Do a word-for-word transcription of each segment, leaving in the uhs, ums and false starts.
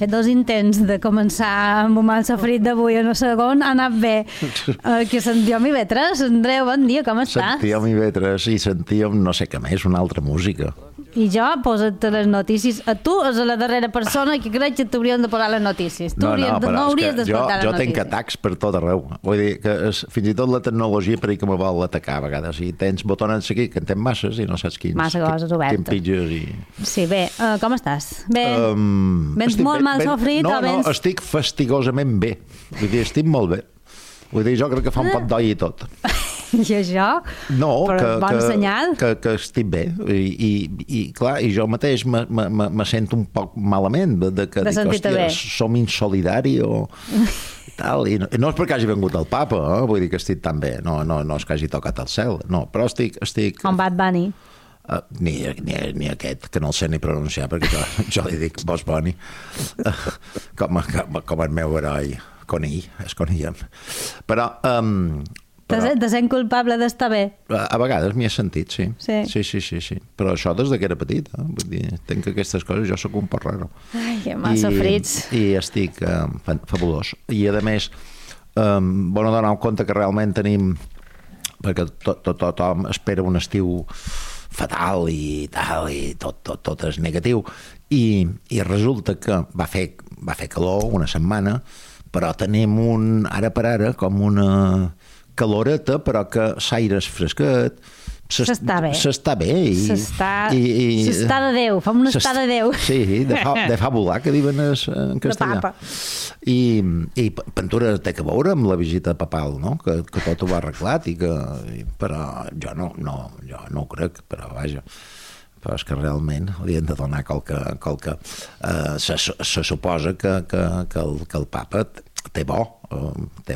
fet dos intents de començar amb un mal sofrit d'avui en el segon, ha anat bé. Uh, que sentíem i vetres. Andreu, bon dia, com estàs? Sentíem i vetres i sentíem no sé què més, una altra música. I jo posa't les notícies. A tu és la darrera persona que crec que t'haurien de posar les notícies. Tu No, no, hauries de, però no és hauries que jo, d'escoltar les jo notícies. tenc atacs per tot arreu. Vull dir que és, fins i tot la tecnologia per que me vol atacar a vegades. I tens botonets aquí que en tens masses i no saps quins. Massa coses obertes. Quin pitges i... Sí, bé. Uh, com estàs? Bé? Um, Vens estic molt bé, mal ben, sofrit no, o vens... No, estic fastigosament bé. Vull dir, estic molt bé. Vull dir, jo crec que fa un pot d'oi i tot. I això? No, però que, bon que, senyal. que, que estic bé. I, i, i clar, i jo mateix me, me, me sento un poc malament de, de que de dic, sentir-te hòstia, bé. som insolidari o... tal, i no, no és perquè hagi vengut el papa, eh? Vull dir que estic tan bé, no, no, no és que hagi tocat el cel, no, però estic... estic Com Bad Bunny. Uh, ni, ni, ni aquest, que no el sé ni pronunciar, perquè jo, jo li dic Boss Bunny, uh, com, a, com, a, com el meu heroi, Conill, és Conill. Però... Um, però Te sent culpable d'estar bé? a, a vegades m'hi he sentit, sí. Sí. Sí, sí, sí, sí. Però això des de que era petit, eh? Vull dir, tenc aquestes coses, jo sóc un poc raro. Ai, que mal sofrits. I estic uh, fabulós. I a més, um, bueno, donar compte que realment tenim, perquè to, to, tothom espera un estiu fatal i tal, i tot, tot, tot és negatiu, i, i resulta que va fer, va fer calor una setmana, però tenim un, ara per ara, com una caloreta, però que l'aire és fresquet, s'està bé. S'està bé. I, s'està, i, i, s'està de Déu, fa un estar de Déu. Sí, de, fa, de fabular, que diuen es, en castellà. De papa. I, i Ventura té que veure amb la visita papal, no? Que, que tot ho va arreglat, i que, i, però jo no, no, jo no ho crec, però vaja, però és que realment haurien de donar qualque... qualque eh, se, se suposa que, que, que, el, que el papa té bo. Eh, té...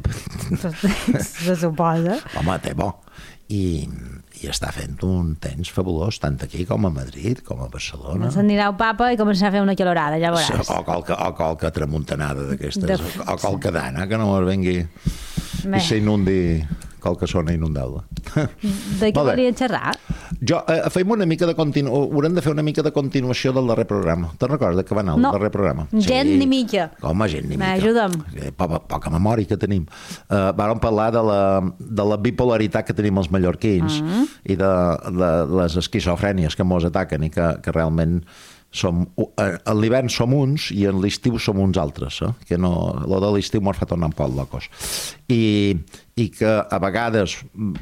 Se suposa. Home, té bo. I, i està fent un temps fabulós, tant aquí com a Madrid, com a Barcelona. S'anirà el papa i començarà a fer una calorada, ja veuràs. O qualque, o qualque tramuntanada d'aquestes, De... o qualque dana, que no es vengui Bé. i s'inundi qualque zona inundable. De què volien xerrar? Jo, eh, fem una mica de continu... haurem de fer una mica de continuació del darrer programa. Te'n recordes que va anar el no. darrer programa? Gent ni mica. Com a gent ni mica. Ajuda'm. Eh, poca, poca memòria que tenim. Uh, vàrem parlar de la, de la bipolaritat que tenim els mallorquins uh -huh. i de, de les esquizofrènies que mos ataquen i que, que realment som, a l'hivern som uns i en l'estiu som uns altres, eh? Que no, lo de l'estiu mos fa tornar un poc locos. I, i que a vegades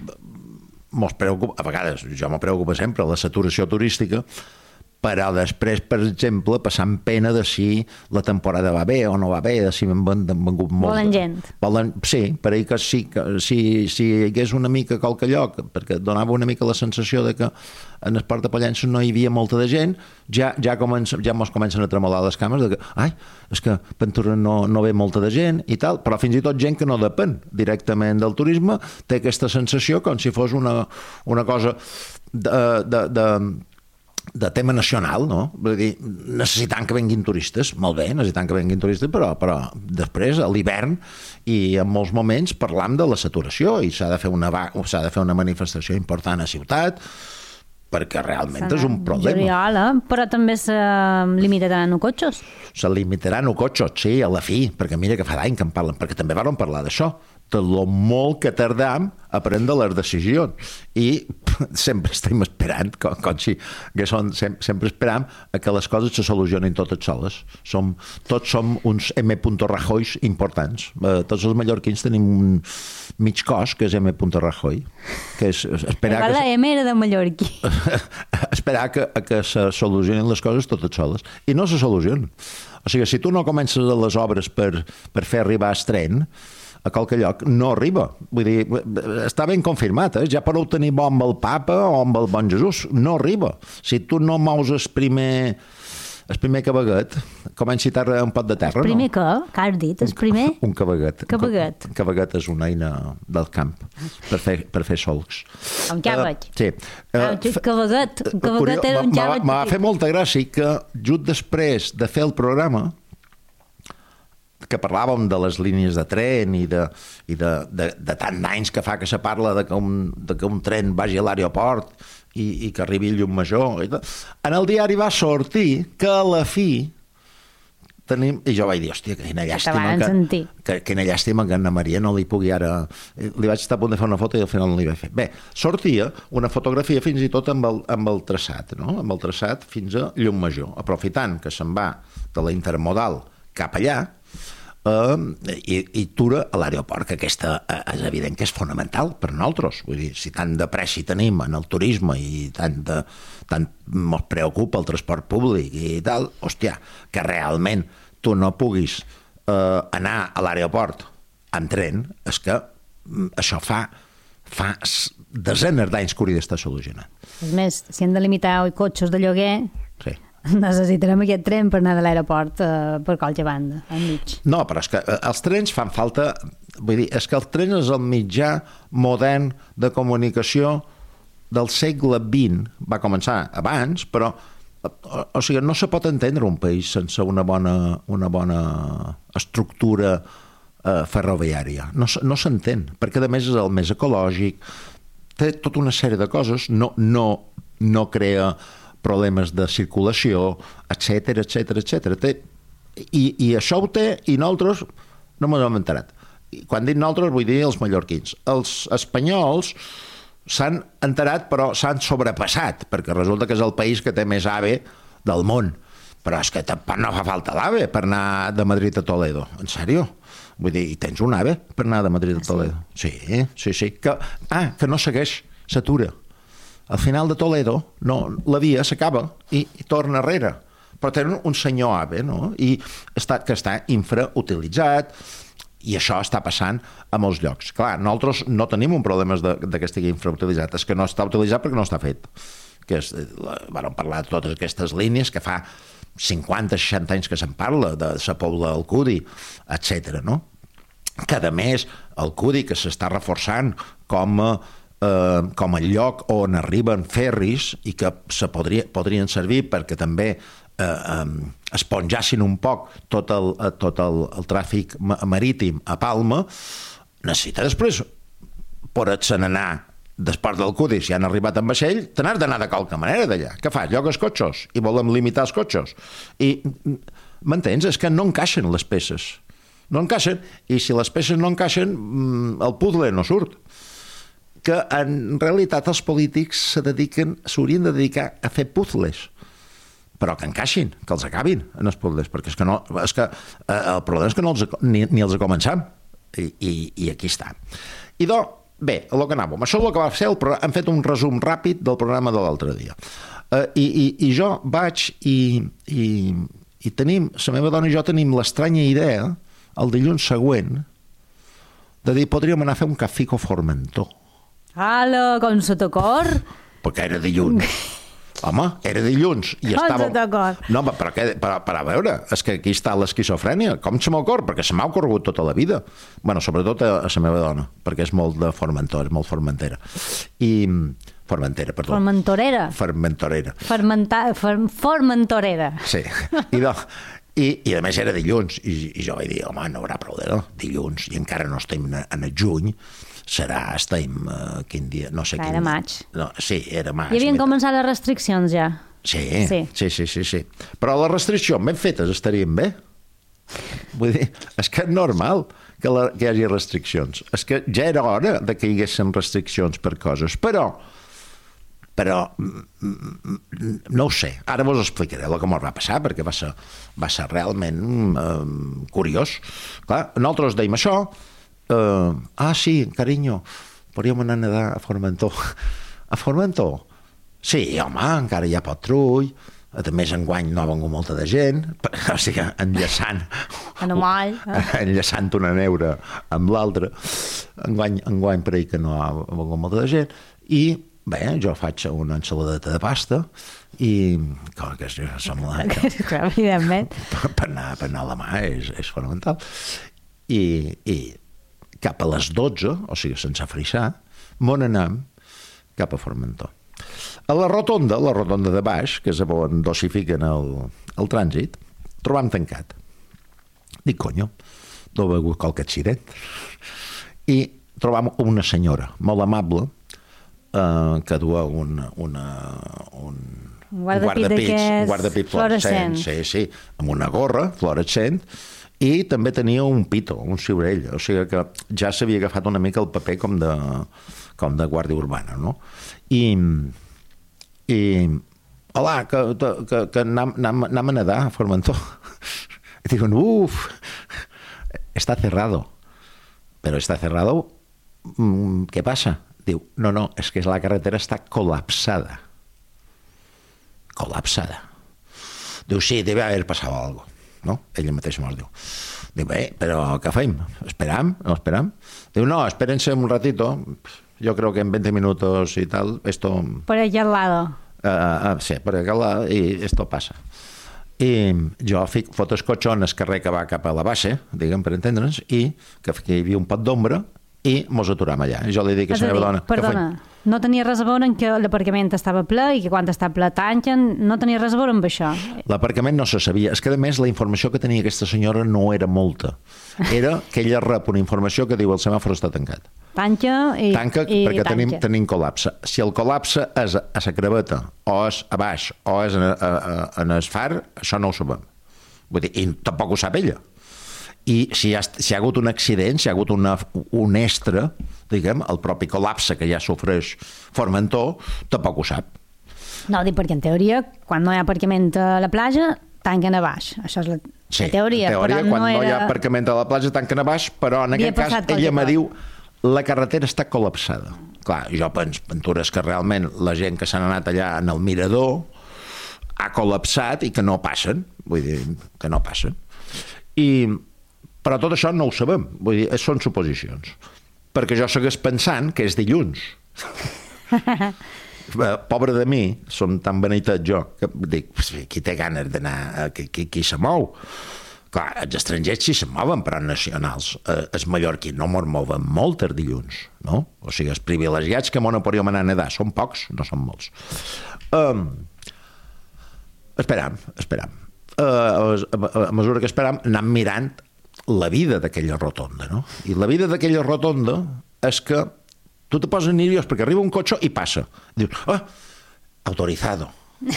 mos preocupa, a vegades jo me preocupa sempre la saturació turística, però després, per exemple, passant pena de si la temporada va bé o no va bé, de si m'han vengut molt... Volen gent. Volen, sí, per ahir que sí, que si, si hi hagués una mica a qualque lloc, perquè donava una mica la sensació de que en Esport de Pollença no hi havia molta de gent, ja, ja, comença, ja mos comencen a tremolar les cames de que, ai, és que Ventura no, no ve molta de gent i tal, però fins i tot gent que no depèn directament del turisme té aquesta sensació com si fos una, una cosa de... de, de de tema nacional, no? Vull dir, necessitant que venguin turistes, molt bé, necessitant que venguin turistes, però, però després, a l'hivern, i en molts moments parlam de la saturació, i s'ha de fer una, s'ha de fer una manifestació important a ciutat, perquè realment és un problema. Juliol, eh? Però també se limitaran els cotxes. Se limitaran els cotxes, sí, a la fi, perquè mira que fa d'any que en parlen, perquè també vàrem parlar d'això, de lo molt que tardam a prendre les decisions. I sempre estem esperant, com, com si que són, sem, sempre esperam a que les coses se solucionin totes soles. Som, tots som uns M. Rajoys importants. Eh, tots els mallorquins tenim un mig cos, que és M. Rajoy, que és esperar Igual que... la M era de mallorquí. esperar que, que se solucionin les coses totes soles. I no se solucionen. O sigui, si tu no comences les obres per, per fer arribar el tren, a qualque lloc no arriba. Vull dir, està ben confirmat, eh? Ja podeu tenir bo amb el papa o amb el bon Jesús. No arriba. Si tu no mous el primer, el primer cabaguet, comenci a terra un pot de terra, el primer no? què? Què has dit? El primer? Un, un cabaguet. Cabaguet. Un cabaguet és una eina del camp per fer, per fer solcs. Un càveg. Uh, sí. Uh, uh, cabaguet. Un cabaguet era un càveg. M'ha fet molta gràcia que just després de fer el programa que parlàvem de les línies de tren i de, i de, de, de tant d'anys que fa que se parla de que un, de que un tren vagi a l'aeroport i, i que arribi a Llum Major. En el diari va sortir que a la fi tenim... I jo vaig dir, hòstia, quina llàstima que, que, quina llàstima que Anna Maria no li pugui ara... Li vaig estar a punt de fer una foto i al final no li vaig fer. Bé, sortia una fotografia fins i tot amb el, amb el traçat, no? Amb el traçat fins a Llumajor, aprofitant que se'n va de la intermodal cap allà, Uh, i, i Tura a l'aeroport, que aquesta uh, és evident que és fonamental per nosaltres. Vull dir, si tant de pressi tenim en el turisme i tant, de, tant ens preocupa el transport públic i tal, hòstia, que realment tu no puguis uh, anar a l'aeroport amb tren, és que um, això fa, fa desenes d'anys que hauria d'estar solucionat. És més, si hem de limitar cotxes de lloguer... Sí. Necessitarem aquest tren per anar de l'aeroport eh, per qualsevol banda, enmig. No, però és que els trens fan falta... Vull dir, és que el tren és el mitjà modern de comunicació del segle vint. Va començar abans, però... O, o sigui, no se pot entendre un país sense una bona, una bona estructura eh, ferroviària. No, no s'entén, perquè a més és el més ecològic, té tota una sèrie de coses, no, no, no crea... problemes de circulació, etcètera, etcètera, etcètera. I, I això ho té, i nosaltres no m'ho hem enterat. I quan dic nosaltres vull dir els mallorquins. Els espanyols s'han enterat, però s'han sobrepassat, perquè resulta que és el país que té més AVE del món. Però és que tampoc no fa falta l'AVE per anar de Madrid a Toledo. En sèrio? Vull dir, i tens un AVE per anar de Madrid a Toledo? Sí, sí, sí. Que, ah, que no segueix, s'atura. Al final de Toledo, no, la via s'acaba i, i torna enrere. Però tenen un senyor AVE, no? I està, que està infrautilitzat, i això està passant a molts llocs. Clar, nosaltres no tenim un problema de, de que estigui infrautilitzat, és que no està utilitzat perquè no està fet. Que és, vam parlar de totes aquestes línies que fa cinquanta, seixanta anys que se'n parla, de la Pobla del Cudi, etcètera, no? Que a més, el Cudi, que s'està reforçant com a Eh, com el lloc on arriben ferris i que se podria, podrien servir perquè també eh, eh, esponjassin un poc tot el, tot el, el tràfic marítim a Palma, necessita després poder-se'n anar després del Cudi, si han arribat en vaixell, te n'has d'anar de qualque manera d'allà. Què fas? Llogues cotxes i volem limitar els cotxes. I m'entens? És que no encaixen les peces. No encaixen, i si les peces no encaixen, el puzzle no surt. Que en realitat els polítics se dediquen, s'haurien de dedicar a fer puzzles, però que encaixin, que els acabin en els puzzles, perquè és que, no, és que eh, el problema és que no els, ni, ni els començam, I, i, i aquí està. I doncs, bé, el que anàvem, això és el que va ser, el programa, hem fet un resum ràpid del programa de l'altre dia. Eh, i, i, I jo vaig i, i, i tenim, la meva dona i jo tenim l'estranya idea, el dilluns següent, de dir, podríem anar a fer un cafico Formentor. Ala, com se t'ocor? Perquè era dilluns. Home, era dilluns. I com estava... se t'ocor? No, però, què, però, però a veure, és que aquí està l'esquizofrènia. Com se m'ocor? Perquè se m'ha ocorregut tota la vida. Bueno, sobretot a, a la meva dona, perquè és molt de Formentor, és molt formentera. I... Formentera, perdó. Formentorera. Formentorera. Fermenta... For... Formentorera. Sí. I, do... I, I a més era dilluns. I, i jo vaig dir, home, no haurà prou de no? Dilluns. I encara no estem en el juny. Serà, estem, uh, quin dia, no sé Clar, quin... Era maig. No, sí, era maig. Hi havien començat les restriccions ja. Sí, sí, sí, sí, sí, sí. Però les restriccions ben fetes estarien bé. Vull dir, és que és normal que, la, que hi hagi restriccions. És que ja era hora de que hi haguessin restriccions per coses. Però, però, no ho sé. Ara vos explicaré el que ens va passar, perquè va ser, va ser realment um, curiós. Clar, nosaltres deim això. Uh, ah, sí, carinyo, podríem anar a nedar a Formentor. A Formentor? Sí, home, encara hi ha Potrull, a més enguany no ha vengut molta de gent, o sigui, enllaçant Anomall, eh? enllaçant una neura amb l'altra, enguany, enguany per ahir que no ha vengut molta de gent, i bé, jo faig una ensaladeta de pasta i com que és semblant Clar, evidentment per, per, anar, per anar a la mà és, és fonamental i, i cap a les dotze, o sigui, sense frissar, m'on anem cap a Formentor. A la rotonda, la rotonda de baix, que és on dosifiquen el, el trànsit, trobam tancat. Dic, conyo, no he begut qualque accident. I trobam una senyora molt amable eh, que dua una, una, un, guardapit d'aquests guardapit fluorescent, sí, sí, amb una gorra fluorescent, i també tenia un pito, un ciurell, o sigui que ja s'havia agafat una mica el paper com de, com de guàrdia urbana, no? I, i hola, que, que, que anem, anem, anem a nedar a Formentor. I diuen, uff, está cerrado. Pero está cerrado, ¿qué pasa? Diu, no, no, es que la carretera está colapsada. Colapsada. Diu, sí, debe haber pasado algo. No? Ella mateixa mos diu. Diu, bé, però què fem? Esperam? No esperam? Diu, no, espérense un ratito. Yo creo que en veinte minutos y tal, esto... Por aquel lado. Uh, uh, sí, por aquel lado, y esto pasa. I jo fic fotos cotxones carrer que va cap a la baixa, diguem, per entendre'ns, i que hi havia un pot d'ombra i mos aturam allà. I jo li dic a la meva dona... Perdona, no tenia res a veure en que l'aparcament estava ple i que quan està ple tanquen, no tenia res a veure amb això. L'aparcament no se sabia. És que, a més, la informació que tenia aquesta senyora no era molta. Era que ella rep una informació que diu el semàfor està tancat. Tanca i Tanca i perquè tanca. tenim, tenim col·lapse. Si el col·lapse és a la creveta, o és a baix, o és en, a, a, en el far, això no ho sabem. Vull dir, i tampoc ho sap ella. I si hi ha, si hi ha hagut un accident, si hi ha hagut una, un extra, diguem, el propi col·lapse que ja sofreix Formentor, tampoc ho sap. No, dic perquè en teoria, quan no hi ha aparcament a la platja, tanquen a baix. Això és la, Sí, la teoria. en teoria, però quan no, no era... hi ha aparcament a la platja, tanquen a baix, però en Havia aquest cas passat ella qualque me cosa. diu la carretera està col·lapsada. Clar, jo penso, Ventures, que realment la gent que s'han anat allà en el mirador ha col·lapsat i que no passen, vull dir, que no passen. I, però tot això no ho sabem, vull dir, són suposicions. Perquè jo segueix pensant que és dilluns. Pobre de mi, som tan beneitat jo, que dic, qui té ganes d'anar, qui, qui, qui se mou? Clar, els estrangers sí se mouen, però nacionals. Eh, els mallorquins no mos mouen molt els dilluns, no? O sigui, els privilegiats que no podríem anar a nedar són pocs, no són molts. Um, esperam, esperam. Uh, a, a mesura que esperam, anem mirant la vida d'aquella rotonda, no? I la vida d'aquella rotonda és que tu te poses nerviós perquè arriba un cotxe i passa. Dius, ah, autorizado.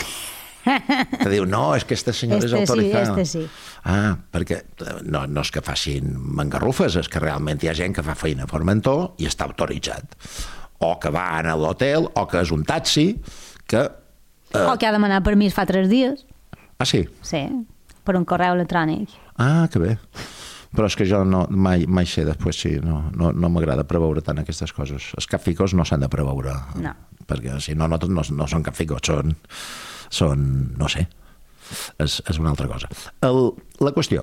Que diu, no, és que este senyor este és autorizado. Sí, este sí. Ah, perquè no, no és que facin mangarrufes, és que realment hi ha gent que fa feina a Formentor i està autoritzat. O que va a l'hotel, o que és un taxi, que... Eh... O que ha demanat permís fa tres dies. Ah, sí? Sí, per un correu electrònic. Ah, que bé. Però és que jo no, mai, mai sé després, sí, no, no, no m'agrada preveure tant aquestes coses. Els capficos no s'han de preveure. No. Perquè si no, no, no, no són capficos, són, són no sé, és, és una altra cosa. El, la qüestió,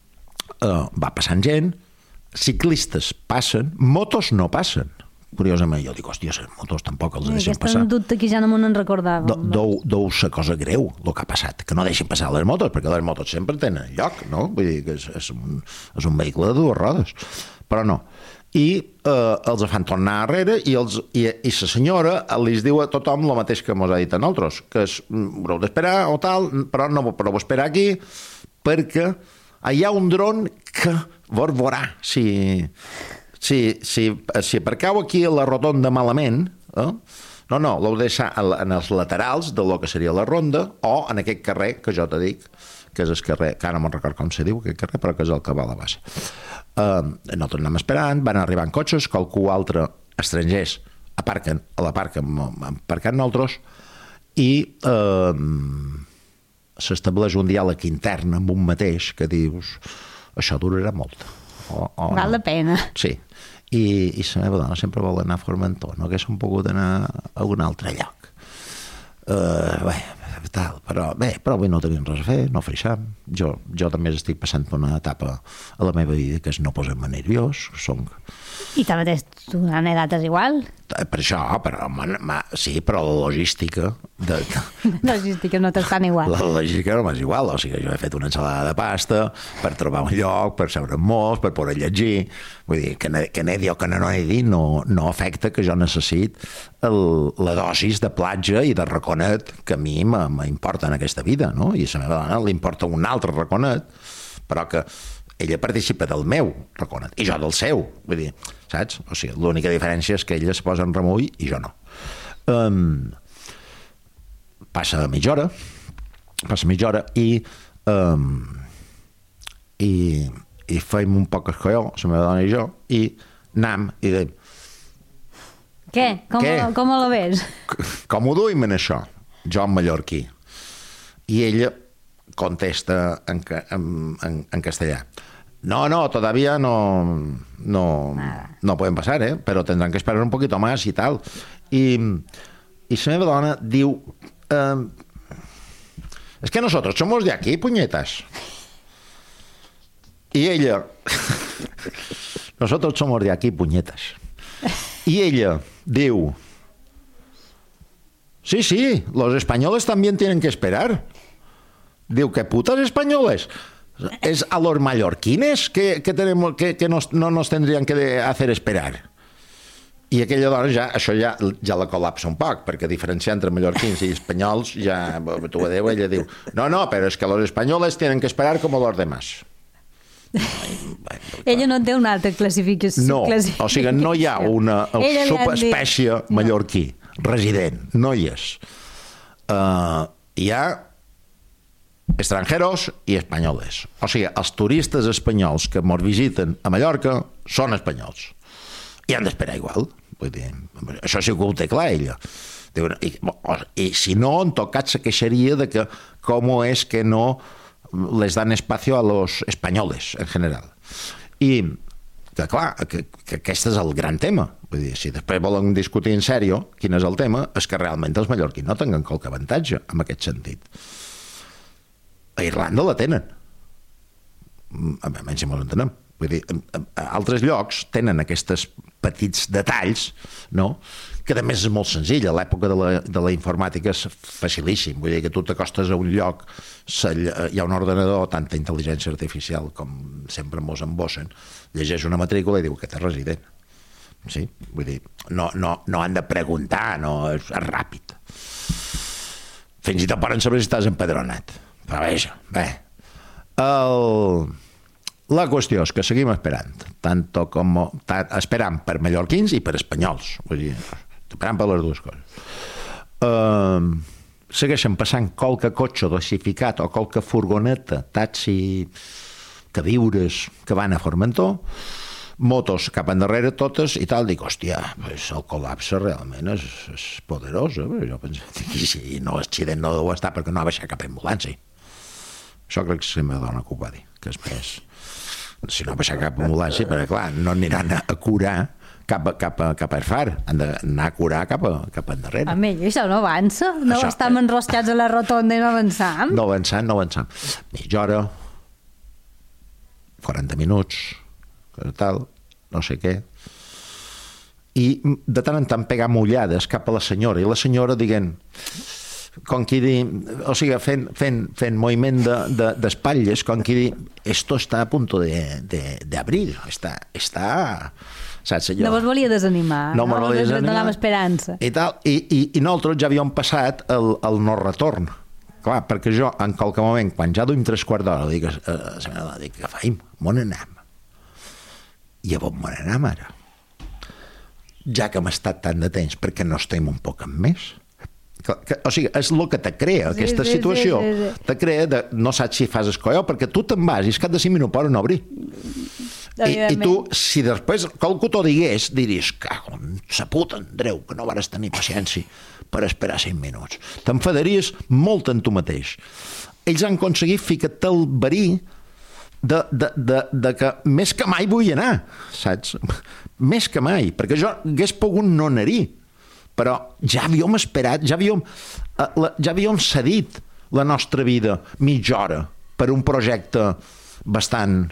uh, va passant gent, ciclistes passen, motos no passen. Curiosament, jo dic, hòstia, les motos tampoc els deixen passar. passar. Aquest dubte que ja no me'n recordava. Do, dou, dou sa cosa greu, el que ha passat, que no deixin passar les motos, perquè les motos sempre tenen lloc, no? Vull dir que és, és, un, és un vehicle de dues rodes. Però no. I eh, els fan tornar arrere i, els, i, i la senyora els diu a tothom el mateix que mos ha dit a nosaltres, que és, haureu d'esperar o tal, però no podeu esperar aquí, perquè hi ha un dron que vos veurà si... Si, si, si aparcau aquí a la rotonda malament, eh? no, no, l'heu de deixar en els laterals de lo que seria la ronda o en aquest carrer que jo te dic, que és el carrer, que ara no me'n record com se diu aquest carrer, però que és el que va a la base. Uh, nosaltres anem esperant, van arribant cotxes, qualcú altre, estrangers, aparquen a la parca, aparcant nosaltres, i uh, s'estableix un diàleg intern amb un mateix que dius, això durarà molt. O, o Val no. la pena. Sí. I, i la meva dona sempre vol anar a Formentor, no haguéssim pogut anar a un altre lloc. Uh, bé, tal, però bé, però avui no tenim res a fer, no freixam. Jo, jo també estic passant per una etapa a la meva vida que és no posar-me nerviós. Som... I també tu han edat és igual? Per això, però, ma, ma, sí, però la logística... De, la logística no t'estan igual. La logística no m'és igual, o sigui, jo he fet una ensalada de pasta per trobar un lloc, per seure amb molts, per poder llegir, vull dir, que, que n'he dit o que no n'he dit no, no afecta que jo necessit el, la dosis de platja i de raconet que a mi m'importa en aquesta vida, no? I a la meva dona li importa un altre raconet, però que ella participa del meu raconet, i jo del seu, vull dir, saps? O sigui, l'única diferència és que ella es posa en remull i jo no. Um, passa mitja hora, passa mitja hora i, um, i, i feim un poc escolló, la meva dona i jo, i anam i dèiem, què? Com, Què? com ho ves? com ho duim en això? Jo en mallorquí. I ella contesta en, en, en, en castellà. No, no, todavía no, no, no pueden pasar, ¿eh? Pero tendrán que esperar un poquito más y tal. Y, y la meva dona diu, eh, es que nosotros somos de aquí, puñetas. Y ella, nosotros somos de aquí, puñetas. Y ella diu, sí, sí, los españoles también tienen que esperar. Diu, ¿qué putas españoles? Es a los mallorquines que, que, tenemos, que, que nos, no nos tendrían que hacer esperar. I aquella dona, ja, això ja, ja la col·lapsa un poc, perquè diferenciar entre mallorquins i espanyols, ja, tu ho diu, ella diu, no, no, però és que los españoles tienen que esperar como los demás. Ella no té una altra classificació. No, classificació. o sigui, no hi ha una subespècie mallorquí resident, no hi és. Uh, hi ha extranjeros i espanyoles. O sigui, els turistes espanyols que ens visiten a Mallorca són espanyols. I han d'esperar igual. Vull dir, això sí que ho té clar, ella. I, i si no, en tot cas se queixaria de que com és que no les dan espacio a los españoles en general. I que clar, que, que aquest és el gran tema. Vull dir, si després volen discutir en sèrio quin és el tema, és que realment els mallorquins no tenen qualque avantatge en aquest sentit. A Irlanda la tenen. Almenys si mos entenem. Vull dir, a altres llocs tenen aquests petits detalls, no?, que a més és molt senzill. A l'època de la, de la informàtica és facilíssim. Vull dir que tu t'acostes a un lloc, hi ha un ordenador, tanta intel·ligència artificial com sempre mos embossen, llegeix una matrícula i diu que té resident. Sí? Vull dir, no, no, no han de preguntar, no, és, és ràpid. Fins i tot poden saber si estàs empadronat. Però veja, bé. El... La qüestió és que seguim esperant, tant com tant, esperant per mallorquins i per espanyols, vull dir, esperant per les dues coses. Uh, segueixen passant qualque cotxe dosificat o qualque furgoneta, taxi, queviures que van a Formentor, motos cap endarrere totes i tal, dic, hòstia, pues el col·lapse realment és, és poderós, eh? Jo penso, i si no accident no deu estar perquè no ha baixat cap ambulància. Això crec que és la meva dona que ho va dir, que és més... Si no baixar cap ambulància, perquè clar, no aniran a curar cap, cap, cap a Erfar, han d'anar a curar cap, a, cap endarrere. A mi, això no avança? No això, estem enroscats a la rotonda i no avançam? No avançam, no avançam. Mitja hora, quaranta minuts, tal, no sé què. I de tant en tant pegar mullades cap a la senyora, i la senyora dient... com qui di, o sigui, fent, fent, fent moviment d'espatlles, de, de, com qui di, esto está a punto de, de, de abrir, està, està, saps allò? No vos volia desanimar, no, no vos volia donar esperança. I, tal, i, i, i nosaltres ja havíem passat el, el no-retorn. Clar, perquè jo, en qualque moment, quan ja duim tres quarts d'hora, dic, eh, dic, que faim, on anem? I a on on anem ara? Ja que hem estat tant de temps, perquè no estem un poc en més? Que, que, o sigui, és el que te crea aquesta sí, sí, situació, sí, sí, sí. Te crea de, no saps si fas escolló, perquè tu te'n vas i és cap de cinc minuts poden obrir I, i tu, si després qualcú t'ho digués, diries, cago en sa puta, Andreu, que no vares tenir paciència per esperar cinc minuts, t'enfadaries molt en tu mateix. Ells han aconseguit ficar-te el verí de, de, de, de que més que mai vull anar, saps? Més que mai, perquè jo hagués pogut no anar-hi, però ja havíem esperat, ja havíem, ja havíem cedit la nostra vida mitja hora per un projecte bastant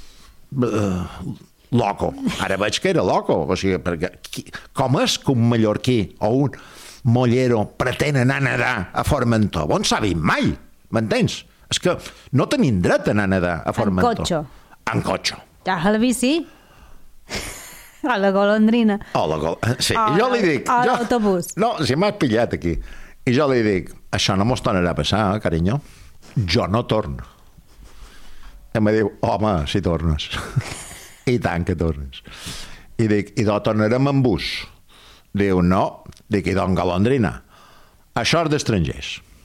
uh, loco. Ara veig que era loco, o sigui, perquè com és que un mallorquí o un mollero pretén anar a nedar a Formentor? On s'ha vist mai, m'entens? És que no tenim dret a anar a nedar a Formentor. En cotxe. En cotxe. Ja, a la bici. A la golondrina. O la gol... Sí, o jo li dic... O l'autobús. No, si m'has pillat aquí. I jo li dic, això no mos tornarà a passar, carinyo. Jo no torno. I em diu, home, si tornes. I tant que tornes. I dic, i doncs tornarem en bus. Diu, no. Dic, i doncs golondrina. Això és d'estrangers.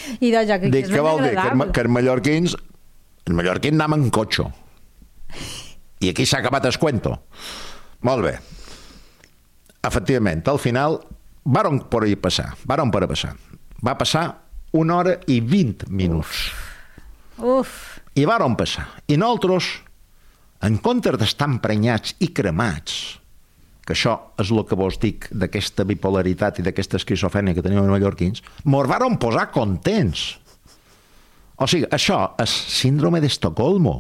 I doncs, que Dic, és què ben vol dir? Que, agradable. que els mallorquins, els mallorquins anàvem en cotxo. I aquí s'ha acabat el cuento. Molt bé. Efectivament, al final, varen per ahí passar, varen per a passar. Va passar una hora i vint minuts. Uf. I varen passar. I nosaltres, en comptes d'estar emprenyats i cremats, que això és el que vos dic d'aquesta bipolaritat i d'aquesta esquizofrènia que tenim els mallorquins, mos varen posar contents. O sigui, això és síndrome d'Estocolmo.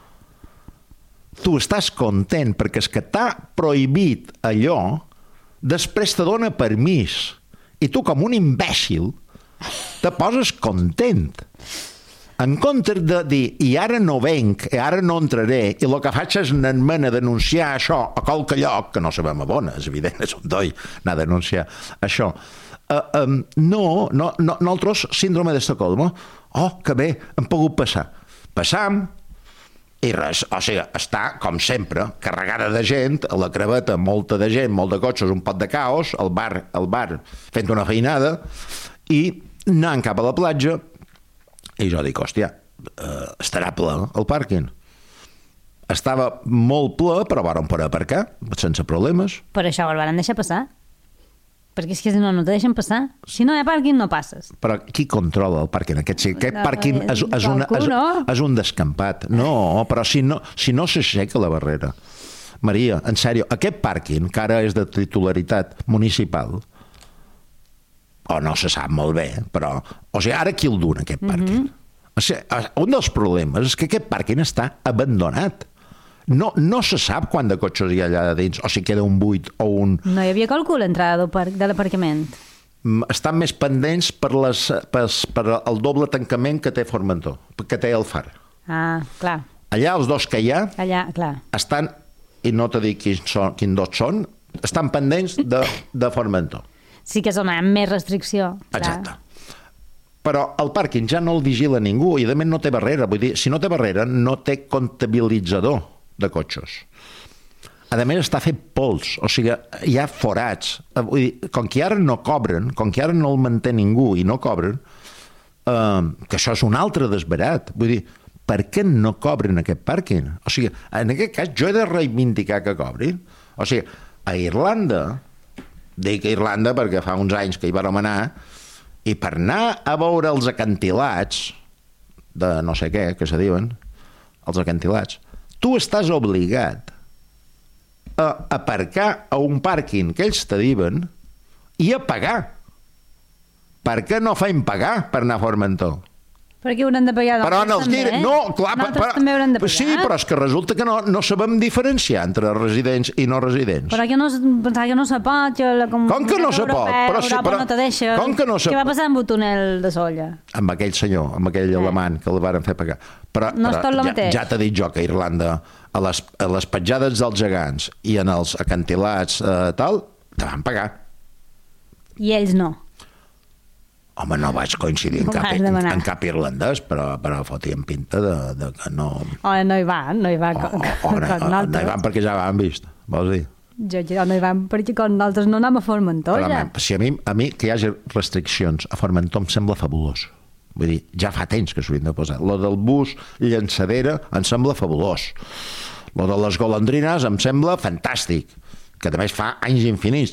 Tu estàs content perquè és que t'ha prohibit allò, després te dona permís, i tu com un imbècil te poses content. En comptes de dir, i ara no venc, i ara no entraré, i el que faig és anar-me'n a denunciar això a qualque lloc, que no sabem a bona, és evident, és un doi anar a denunciar això. Uh, um, no, no, no, nosaltres, síndrome d'Estocolmo, oh, que bé, hem pogut passar. Passam, i res, o sigui, està, com sempre, carregada de gent, a la creveta, molta de gent, molt de cotxes, un pot de caos, al bar, al bar fent una feinada, i anant cap a la platja. I jo dic, hòstia, uh, estarà ple el pàrquing. Estava molt ple, però vàrem poder aparcar, sense problemes. Per això el van deixar passar. Perquè és que si no, no te deixen passar. Si no hi ha pàrquing, no passes. Però qui controla el pàrquing? Aquest, si aquest pàrquing és, és, una, és, és un descampat. No, però si no, si no s'aixeca la barrera. Maria, en sèrio, aquest pàrquing, que ara és de titularitat municipal, o no se sap molt bé, però... O sigui, ara qui el dona, aquest pàrquing? Mm-hmm. O sigui, un dels problemes és que aquest pàrquing està abandonat. No, no se sap quant de cotxes hi ha allà dins, o si queda un buit o un... No hi havia càlcul l'entrada de l'aparcament. Estan més pendents per, les, per, per el doble tancament que té Formentor, que té el far. Ah, clar. Allà els dos que hi ha... Allà, clar. Estan, i no te dic quins, són, quins dos són, estan pendents de, de Formentor. Sí que és on hi ha més restricció. Clar. Exacte. Però el pàrquing ja no el vigila ningú i, a més, no té barrera. Vull dir, si no té barrera, no té comptabilitzador de cotxes. A més, està fet pols, o sigui, hi ha forats. Vull dir, com que ara no cobren, com que ara no el manté ningú i no cobren, eh, que això és un altre desbarat. Vull dir, per què no cobren aquest pàrquing? O sigui, en aquest cas, jo he de reivindicar que cobrin. O sigui, a Irlanda, dic a Irlanda perquè fa uns anys que hi vàrem anar, i per anar a veure els acantilats de no sé què, que se diuen, els acantilats, tu estàs obligat a aparcar a un pàrquing que ells te diuen i a pagar. Per què no feim pagar per anar a Formentor? Perquè haurem de pagar però en els també, dir... eh? No, clar, Nosaltres però... també haurem de pagar. Sí, però és que resulta que no, no sabem diferenciar entre residents i no residents. Però que no, pensava que no se pot, que la Com que no se pot? Però sí, Europa però... no te deixa. Com que no se Què va pot? passar amb el túnel de Solla? Amb aquell senyor, amb aquell eh. alemany que el varen fer pagar. Però, no és tot el ja, mateix. Ja t'he dit jo que a Irlanda, a les, a les petjades dels gegants i en els acantilats eh, tal, te van pagar. I ells no. Home, no vaig coincidir en cap, en, en cap irlandès, però, però fotien pinta de, de que no... O no hi van, no hi van. O, o, o, no, o, no hi van perquè ja l'han vist, vols dir? Jo, jo no hi van perquè com nosaltres no anem a Formentor, ja. Si a mi, a mi que hi hagi restriccions a Formentor em sembla fabulós. Vull dir, ja fa temps que s'ho hem de posar. Lo del bus llançadera em sembla fabulós. Lo de les golondrines em sembla fantàstic, que també fa anys infinits.